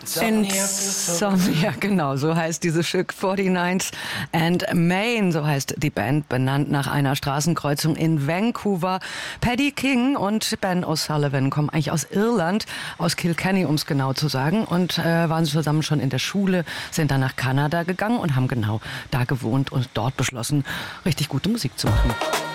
Insomnia, genau, so heißt dieses Stück. 49th and Main, so heißt die Band, benannt nach einer Straßenkreuzung in Vancouver. Paddy King und Ben O'Sullivan kommen eigentlich aus Irland, aus Kilkenny, um es genau zu sagen, und waren zusammen schon in der Schule, sind dann nach Kanada gegangen und haben genau da gewohnt und dort beschlossen, richtig gute Musik zu machen.